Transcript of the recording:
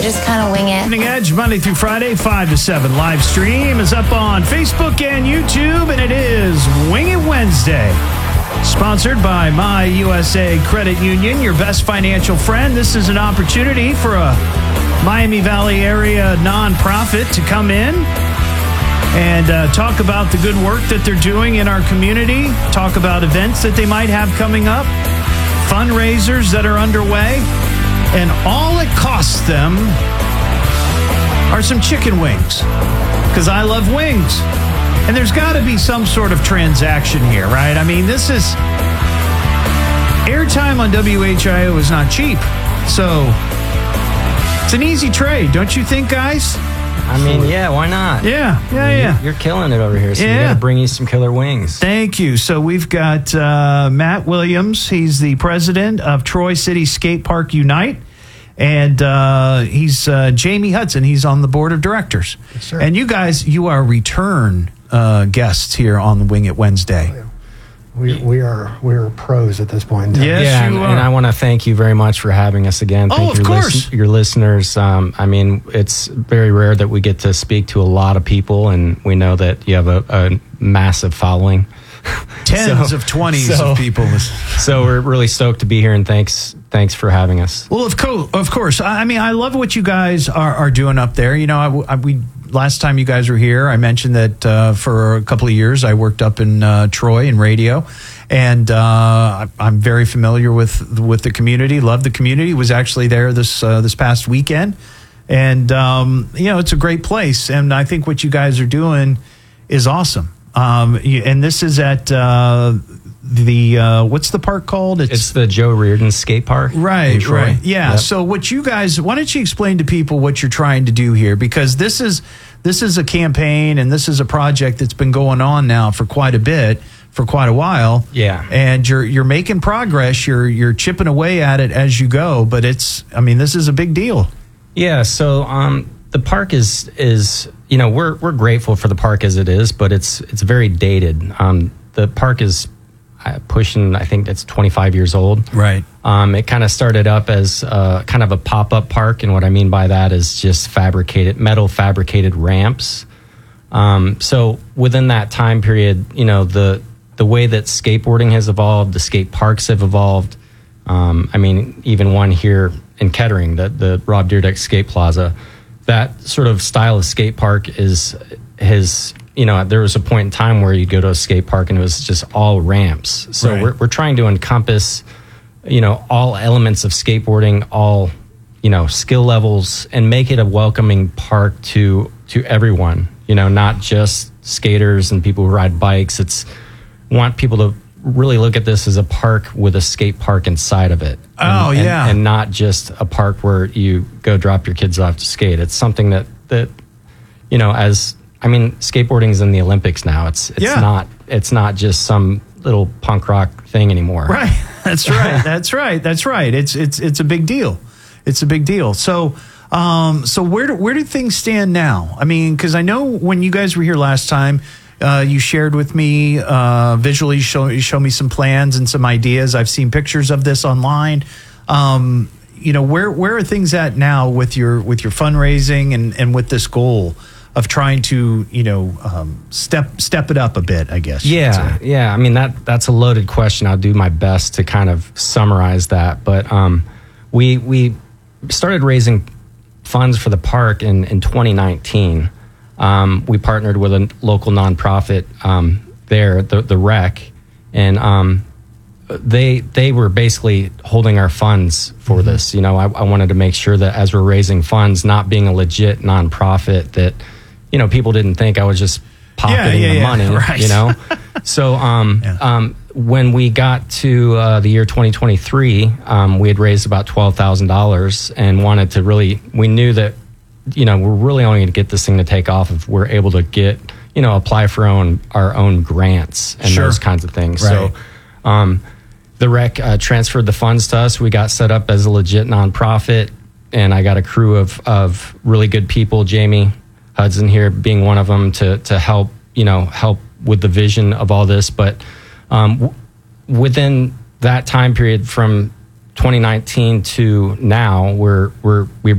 Just kind of wing it. Evening Edge, Monday through Friday, 5 to 7. Live stream is up on Facebook and YouTube, and it is Wing It Wednesday. Sponsored by My USA Credit Union, your best financial friend. This is an opportunity for a Miami Valley area nonprofit to come in and talk about the good work that they're doing in our community, talk about events that they might have coming up, fundraisers that are underway, and all it costs them are some chicken wings, because I love wings. And there's got to be some sort of transaction here, right? I mean, this is... airtime on WHIO is not cheap, so it's an easy trade, don't you think, guys? I mean, yeah, why not? Yeah. You're killing it over here, so we got to bring you some killer wings. Thank you. So we've got Matt Williams. He's the president of Troy City Skate Park Unite. And he's Jamie Hudson. He's on the board of directors. Yes, sir. And you guys, you are return guests here on the Wing It Wednesday. We're pros at this point in time. Yes, yeah, you are. and I want to thank you very much for having us again. Thank of course. Your listeners. I mean, it's very rare that we get to speak to a lot of people, and we know that you have a massive following. Tens of 20s of people. So we're really stoked to be here, and thanks for having us. Well, of course. I mean, I love what you guys are doing up there. You know, last time you guys were here, I mentioned that for a couple of years I worked up in Troy in radio, and I'm very familiar with the community. Love the community. Was actually there this past weekend, and you know, it's a great place. And I think what you guys are doing is awesome. And this is at the what's the park called? It's the Joe Reardon Skate Park. Right. Yeah. Yep. So what you guys, why don't you explain to people what you're trying to do here? Because this is a campaign, and this is a project that's been going on now for quite a while. Yeah. And you're making progress. You're chipping away at it as you go. But this is a big deal. Yeah. So the park is you know, we're grateful for the park as it is, but it's very dated. The park is pushing, I think it's 25 years old. Right. It kind of started up as kind of a pop-up park, and what I mean by that is just metal fabricated ramps. So within that time period, you know, the way that skateboarding has evolved, the skate parks have evolved. I mean, even one here in Kettering, the Rob Dyrdek Skate Plaza, that sort of style of skate park has, you know, there was a point in time where you'd go to a skate park and it was just all ramps. So right. we're trying to encompass, you know, all elements of skateboarding, all, you know, skill levels, and make it a welcoming park to everyone, you know, not just skaters and people who ride bikes. Want people to really look at this as a park with a skate park inside of it. And not just a park where you go drop your kids off to skate. It's something that you know, skateboarding is in the Olympics now. It's not just some little punk rock thing anymore. Right. That's right. That's right. It's a big deal. It's a big deal. So where do things stand now? I mean, because I know when you guys were here last time, you shared with me visually, show me some plans and some ideas. I've seen pictures of this online. You know, where are things at now with your fundraising and with this goal of trying to, you know, step it up a bit, I guess. Yeah. I mean, that's a loaded question. I'll do my best to kind of summarize that. But we started raising funds for the park in 2019. We partnered with a local nonprofit there, the Rec, and they were basically holding our funds for this. You know, I wanted to make sure that as we're raising funds, not being a legit nonprofit, that, you know, people didn't think I was just pocketing the money, right. You know? So when we got to the year 2023, we had raised about $12,000 and wanted to we knew that, you know, we're really only going to get this thing to take off if we're able to get, you know, apply for our own grants and those kinds of things. Right. So the Rec transferred the funds to us. We got set up as a legit nonprofit, and I got a crew of really good people, Jamie Hudson here being one of them, to help with the vision of all this. But within that time period from 2019 to now, we've